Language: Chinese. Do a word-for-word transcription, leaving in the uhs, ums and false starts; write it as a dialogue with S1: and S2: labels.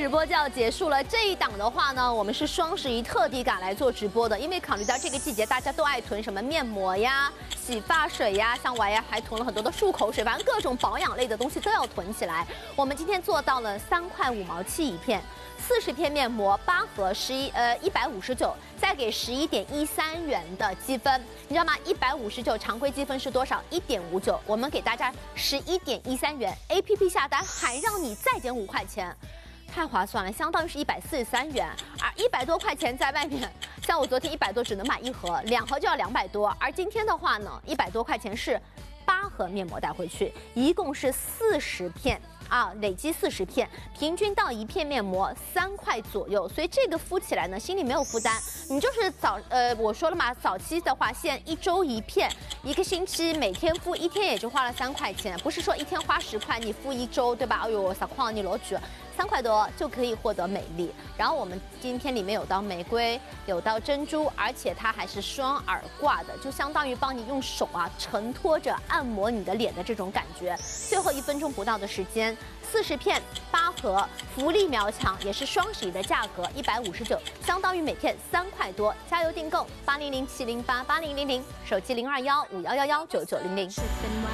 S1: 直播就要结束了。这一档的话呢，我们是双十一特地赶来做直播的，因为考虑到这个季节大家都爱囤什么面膜呀、洗发水呀，像我呀还囤了很多的漱口水，反正各种保养类的东西都要囤起来。我们今天做到了三块五毛七一片。 四十片面膜，八盒十一呃一百五十九，再给十一点一三元的积分，你知道吗？一百五十九常规积分是多少？一点五九，我们给大家十一点一三元 ，A P P 下单还让你再减五块钱，太划算了，相当于是一百四十三元，而一百多块钱在外面，像我昨天一百多只能买一盒，两盒就要两百多，而今天的话呢，一百多块钱是八盒面膜带回去，一共是四十片。 啊，累积四十片，平均到一片面膜三块左右，所以这个敷起来呢，心里没有负担。你就是早呃，我说了嘛，早期的话，现在一周一片，一个星期每天敷，一天也就花了三块钱，不是说一天花十块你敷一周，对吧？哎呦，撒矿你罗举。 三块多就可以获得美丽，然后我们今天里面有到玫瑰，有到珍珠，而且它还是双耳挂的，就相当于帮你用手啊承托着按摩你的脸的这种感觉。最后一分钟不到的时间，四十片八盒，福利秒抢，也是双十一的价格一百五十九，相当于每片三块多。加油订购八零零七零八八零零零，手机零二幺五幺幺幺九九零零。